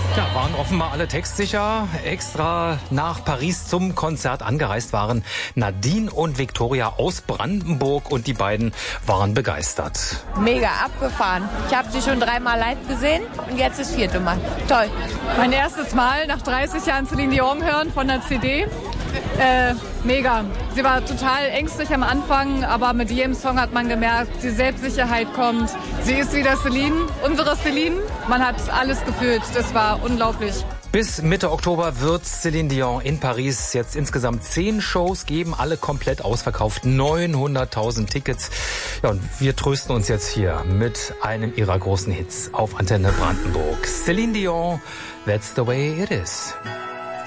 Ja, waren offenbar alle textsicher. Extra nach Paris zum Konzert angereist waren Nadine und Viktoria aus Brandenburg und die beiden waren begeistert. Mega abgefahren. Ich habe sie schon 3-mal live gesehen und jetzt das 4. Mal. Toll. Mein erstes Mal nach 30 Jahren Céline Dion hören von der CD. Mega. Sie war total ängstlich am Anfang, aber mit jedem Song hat man gemerkt, die Selbstsicherheit kommt. Sie ist wieder Céline, unsere Céline. Man hat alles gefühlt. Das war unglaublich. Bis Mitte Oktober wird Céline Dion in Paris jetzt insgesamt 10 Shows geben, alle komplett ausverkauft, 900.000 Tickets. Ja, und wir trösten uns jetzt hier mit einem ihrer großen Hits auf Antenne Brandenburg. Céline Dion, That's the way it is.